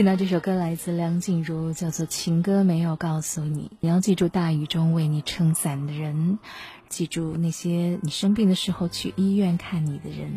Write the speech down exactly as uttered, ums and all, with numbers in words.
听到这首歌来自梁静茹，叫做《情歌没有告诉你》。你要记住大雨中为你撑伞的人，记住那些你生病的时候去医院看你的人。